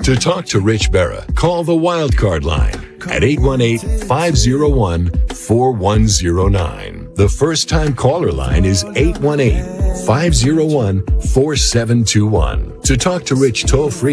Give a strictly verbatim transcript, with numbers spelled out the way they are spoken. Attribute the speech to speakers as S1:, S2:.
S1: To talk to Rich Berra, call the Wildcard line at eight one eight, five oh one, four one oh nine. The first-time caller line is eight one eight, five oh one, four seven two one. To talk to Rich toll-free,